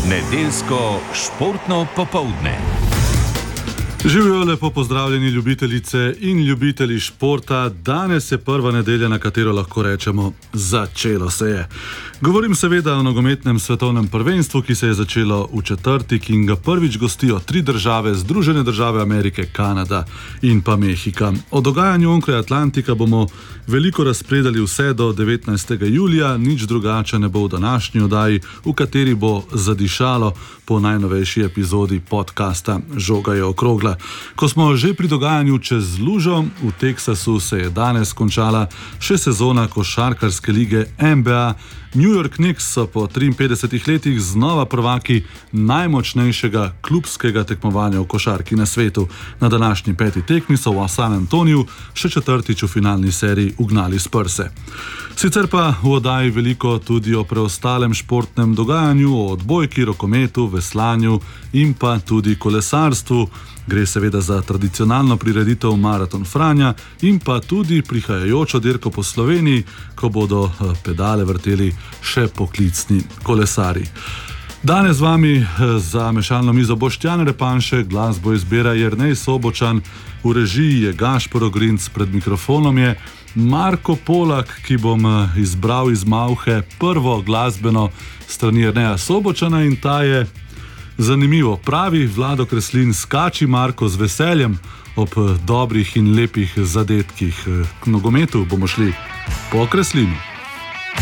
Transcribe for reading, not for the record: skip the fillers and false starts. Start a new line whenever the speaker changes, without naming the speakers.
Nedeljsko športno popoldne.
Živijo, lepo pozdravljeni ljubitelice in ljubitelji športa. Danes je prva nedelja, na katero lahko rečemo, začelo se je. Govorim seveda o nogometnem svetovnem prvenstvu, ki se je začelo v četrtek in ga prvič gostijo 3 države, Združene države Amerike, Kanada in pa Mehika. O dogajanju onkraj Atlantika bomo veliko razpredali vse do 19. julija, nič drugače ne bo v današnji oddaji, v kateri bo zadišalo po najnovejši epizodi podcasta Žoga je okrogla. Ko smo že pri dogajanju čez lužo, v Teksasu se je danes končala še sezona košarkarske lige NBA. New York Knicks so po 53 letih znova prvaki najmočnejšega klubskega tekmovanja v košarki na svetu. Na današnji 5. tekmi so v San Antoniju še četrtič v finalni seriji ugnali Spurse. Sicer pa v oddaji veliko tudi o preostalem športnem dogajanju, o odbojki, rokometu, veslanju in pa tudi kolesarstvu. Gre seveda za tradicionalno prireditev Maraton Franja in pa tudi prihajajočo dirko po Sloveniji, ko bodo pedale vrteli še poklicni kolesari. Danes z vami za mešalno mizo Boštjan Repanšek, glasbo izbira Jernej Sobočan, v režiji je Gašper Ogrinc, pred mikrofonom je Marko Polak, ki bom izbral iz malhe prvo glasbeno strani Jerneja Sobočana in ta je zanimivo. Pravi Vlado Kreslin: skači Marko z veseljem ob dobrih in lepih zadetkih. K nogometu bomo šli po Kreslinu.